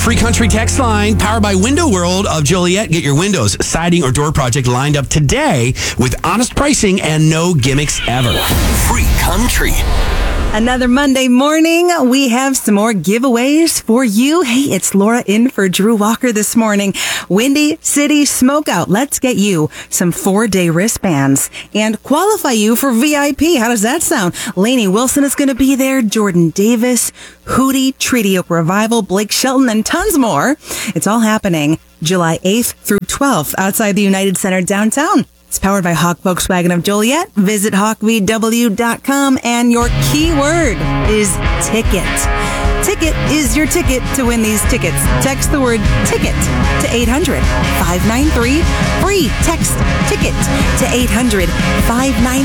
Free Country text line powered by Window World of Joliet. Get your windows, siding, or door project lined up today with honest pricing and no gimmicks ever. Free Country. Another Monday morning, we have some more giveaways for you. Hey, it's Laura in for Drew Walker this morning. Windy City Smokeout. Let's get you some 4-day wristbands and qualify you for VIP. How does that sound? Lainey Wilson is going to be there, Jordan Davis, Hootie, Treaty Oak Revival, Blake Shelton, and tons more. It's all happening July 8th through 12th outside the United Center downtown. It's powered by Hawk Volkswagen of Joliet. Visit hawkvw.com and your keyword is ticket. Ticket is your ticket to win these tickets. Text the word ticket to 800-593-FREE. Text ticket to 800-593